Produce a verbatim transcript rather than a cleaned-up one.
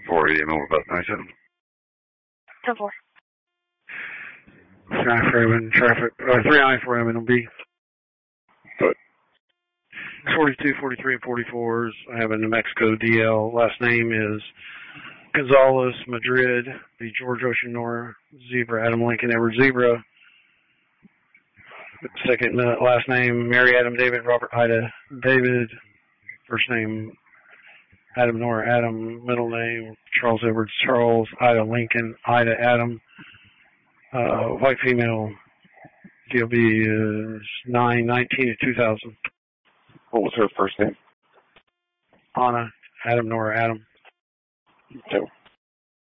four eighty Mobile Bus ninety-seven. ten four. nine for Evan, traffic, uh, three nine for Evan will be. Good. forty-two, forty-three, and forty-fours. I have a New Mexico D L. Last name is Gonzalez, Madrid, the George Ocean Nora, Zebra, Adam Lincoln, Edward Zebra. Second, uh, last name, Mary Adam David, Robert Ida David. First name, Adam Nora Adam. Middle name, Charles Edwards Charles, Ida Lincoln, Ida Adam. Uh, white female, D O B is nine nineteen of two thousand. What was her first name? Anna, Adam Nora Adam. Okay.